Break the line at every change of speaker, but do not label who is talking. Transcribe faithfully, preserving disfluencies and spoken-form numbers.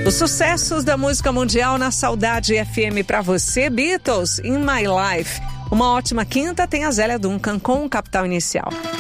Os sucessos da música mundial na Saudade F M para você, Beatles, In My Life. Uma ótima quinta, tem a Zélia Duncan com o Capital Inicial.